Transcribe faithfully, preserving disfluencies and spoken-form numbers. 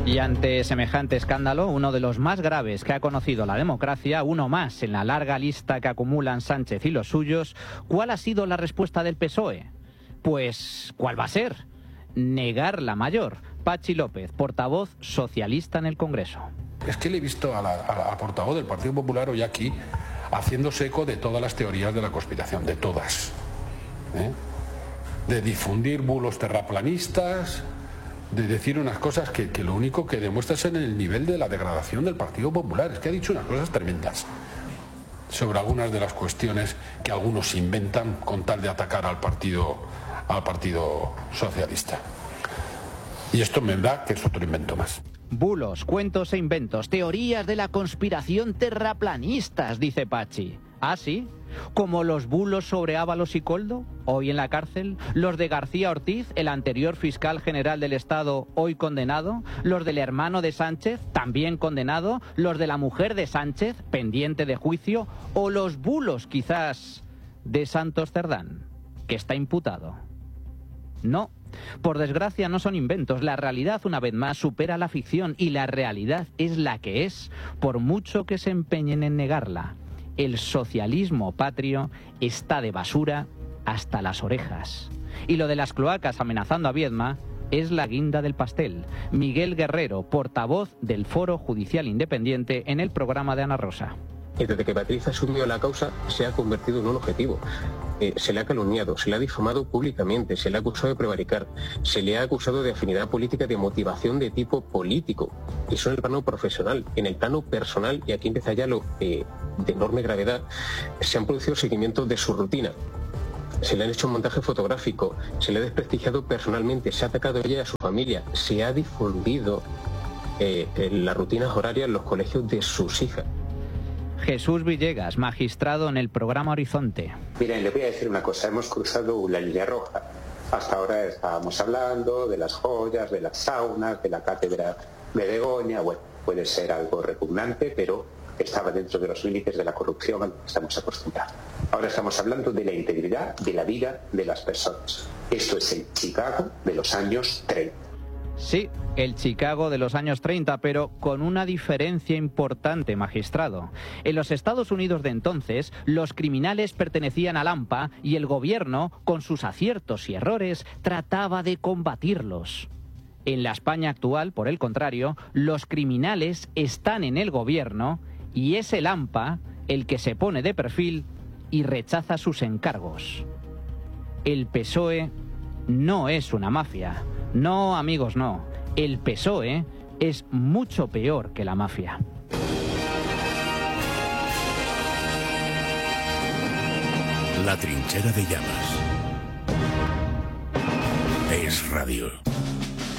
Y ante semejante escándalo, uno de los más graves que ha conocido la democracia, uno más en la larga lista que acumulan Sánchez y los suyos, ¿cuál ha sido la respuesta del P S O E? Pues, ¿cuál va a ser? Negar la mayor. Pachi López, portavoz socialista en el Congreso. Es que le he visto a la, a la portavoz del Partido Popular hoy aquí haciéndose eco de todas las teorías de la conspiración, de todas. ¿Eh? De difundir bulos terraplanistas, de decir unas cosas que, que lo único que demuestra es en el nivel de la degradación del Partido Popular. Es que ha dicho unas cosas tremendas sobre algunas de las cuestiones que algunos inventan con tal de atacar al Partido, al Partido Socialista. Y esto me da que es otro invento más. Bulos, cuentos e inventos, teorías de la conspiración terraplanistas, dice Pachi. ¿Ah, sí? ¿Como los bulos sobre Ábalos y Koldo, hoy en la cárcel? ¿Los de García Ortiz, el anterior fiscal general del Estado, hoy condenado? ¿Los del hermano de Sánchez, también condenado? ¿Los de la mujer de Sánchez, pendiente de juicio? ¿O los bulos, quizás, de Santos Cerdán, que está imputado? No. Por desgracia no son inventos, la realidad una vez más supera la ficción y la realidad es la que es, por mucho que se empeñen en negarla. El socialismo patrio está de basura hasta las orejas. Y lo de las cloacas amenazando a Viedma es la guinda del pastel. Miguel Guerrero, portavoz del Foro Judicial Independiente en el programa de Ana Rosa. Y desde que Patricia asumió la causa se ha convertido en un objetivo. Eh, se le ha calumniado, se le ha difamado públicamente, se le ha acusado de prevaricar, se le ha acusado de afinidad política, de motivación de tipo político. Eso en el plano profesional. En el plano personal, y aquí empieza ya lo eh, de enorme gravedad, se han producido seguimientos de su rutina. Se le han hecho un montaje fotográfico, se le ha desprestigiado personalmente, se ha atacado a ella y a su familia, se ha difundido eh, las rutinas horarias en los colegios de sus hijas. Jesús Villegas, magistrado en el programa Horizonte. Miren, le voy a decir una cosa, hemos cruzado la línea roja. Hasta ahora estábamos hablando de las joyas, de las saunas, de la cátedra de Begoña. Bueno, puede ser algo repugnante, pero estaba dentro de los límites de la corrupción a la que estamos acostumbrados. Ahora estamos hablando de la integridad de la vida de las personas. Esto es el Chicago de los años treinta. Sí, el Chicago de los años treinta, pero con una diferencia importante, magistrado. En los Estados Unidos de entonces, los criminales pertenecían al AMPA y el gobierno, con sus aciertos y errores, trataba de combatirlos. En la España actual, por el contrario, los criminales están en el gobierno y es el AMPA el que se pone de perfil y rechaza sus encargos. El P S O E no es una mafia. No, amigos, no. El P S O E es mucho peor que la mafia. La trinchera de llamas. Es radio.